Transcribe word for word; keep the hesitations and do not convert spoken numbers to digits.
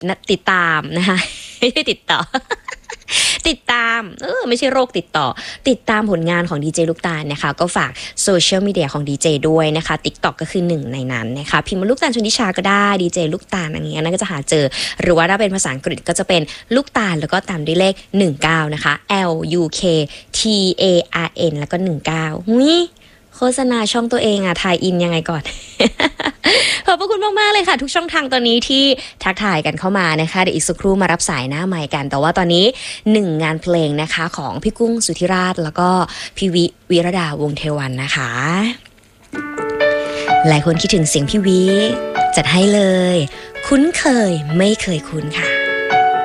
ติดตามนะคะไม่ได้ติดต่อ ติดตามเออไม่ใช่โรคติดต่อติดตามผลงานของดีเจลูกตาลนะคะก็ฝากโซเชียลมีเดียของดีเจด้วยนะคะ TikTok ก็คือหนึ่งในนั้นนะคะพิมพ์มาลูกตาลชนทิชาก็ได้ดีเจลูกตาลอย่างเงี้ยนั่นก็จะหาเจอหรือว่าถ้าเป็นภาษาอังกฤษก็จะเป็นลูกตาลแล้วก็ตามด้วยเลขหนึ่งเก้านะคะ L U K T A R N แล้วก็หนึ่งเก้าหุ้ยโฆษณาช่องตัวเองอะทายอินยังไงก่อน ขอบพระคุณมากๆเลยค่ะทุกช่องทางตอนนี้ที่ทักทายกันเข้ามานะคะเดี๋ยวอีกสักครู่มารับสายหน้าใหม่กันแต่ว่าตอนนี้หนึ่งงานเพลงนะคะของพี่กุ้งสุธิราชแล้วก็พี่วิวิรดาวงศ์เทวันนะคะหลายคนคิดถึงเสียงพี่วิจัดให้เลยคุ้นเคยไม่เคยคุ้นค่ะ